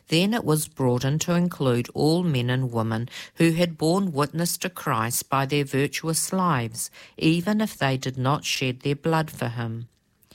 Then it was broadened to include all men and women who had borne witness to Christ by their virtuous lives, even if they did not shed their blood for him.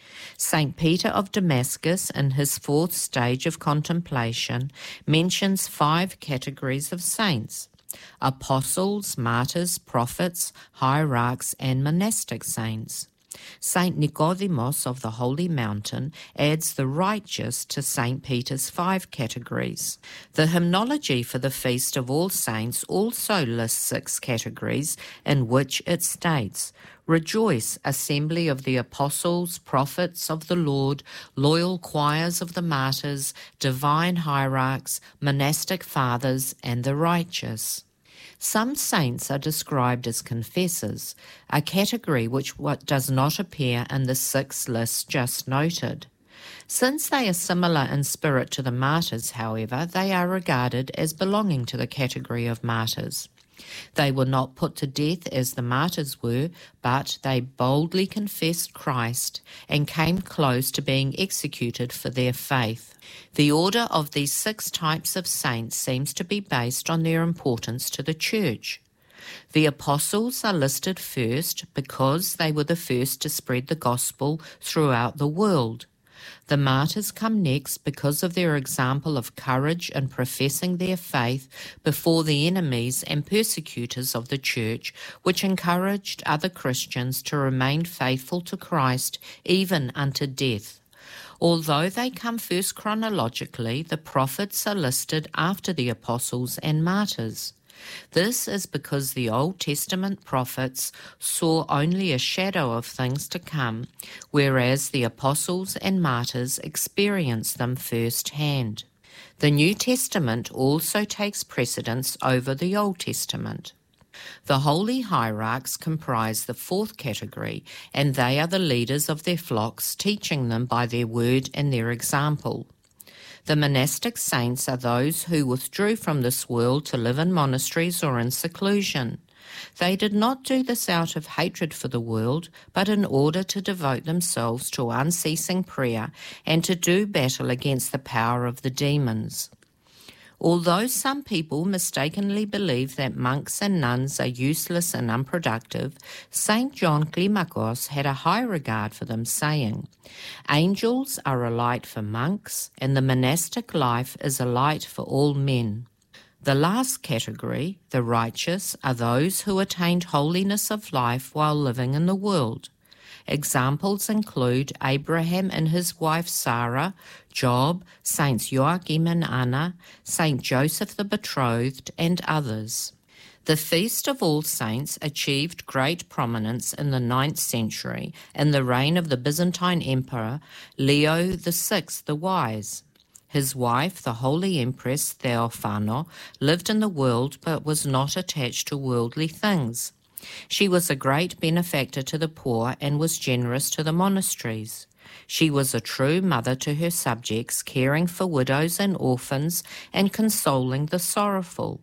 St. Peter of Damascus, in his fourth stage of contemplation, mentions 5 categories of saints: apostles, martyrs, prophets, hierarchs, and monastic saints. St. Nicodemus of the Holy Mountain adds the righteous to St. Peter's 5 categories. The hymnology for the Feast of All Saints also lists 6 categories in which it states, "Rejoice, assembly of the apostles, prophets of the Lord, loyal choirs of the martyrs, divine hierarchs, monastic fathers, and the righteous." Some saints are described as confessors, a category which does not appear in the 6 lists just noted. Since they are similar in spirit to the martyrs, however, they are regarded as belonging to the category of martyrs. They were not put to death as the martyrs were, but they boldly confessed Christ and came close to being executed for their faith. The order of these 6 types of saints seems to be based on their importance to the Church. The apostles are listed first because they were the first to spread the gospel throughout the world. The martyrs come next because of their example of courage in professing their faith before the enemies and persecutors of the Church, which encouraged other Christians to remain faithful to Christ even unto death. Although they come first chronologically, the prophets are listed after the apostles and martyrs. This is because the Old Testament prophets saw only a shadow of things to come, whereas the apostles and martyrs experienced them firsthand. The New Testament also takes precedence over the Old Testament. The holy hierarchs comprise the 4th category, and they are the leaders of their flocks, teaching them by their word and their example. The monastic saints are those who withdrew from this world to live in monasteries or in seclusion. They did not do this out of hatred for the world, but in order to devote themselves to unceasing prayer and to do battle against the power of the demons. Although some people mistakenly believe that monks and nuns are useless and unproductive, St. John Climacus had a high regard for them, saying, "Angels are a light for monks, and the monastic life is a light for all men." The last category, the righteous, are those who attained holiness of life while living in the world. Examples include Abraham and his wife Sarah, Job, Saints Joachim and Anna, Saint Joseph the Betrothed, and others. The Feast of All Saints achieved great prominence in the 9th century in the reign of the Byzantine Emperor Leo VI the Wise. His wife, the Holy Empress Theophano, lived in the world but was not attached to worldly things. She was a great benefactor to the poor and was generous to the monasteries. She was a true mother to her subjects, caring for widows and orphans and consoling the sorrowful.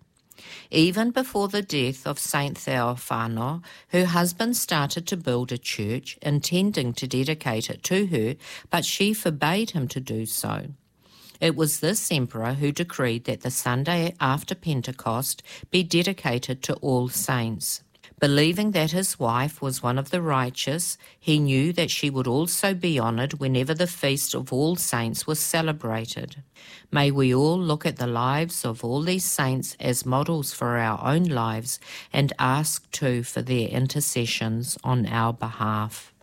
Even before the death of Saint Theophano, her husband started to build a church, intending to dedicate it to her, but she forbade him to do so. It was this emperor who decreed that the Sunday after Pentecost be dedicated to all saints. Believing that his wife was one of the righteous, he knew that she would also be honoured whenever the Feast of All Saints was celebrated. May we all look at the lives of all these saints as models for our own lives and ask too for their intercessions on our behalf.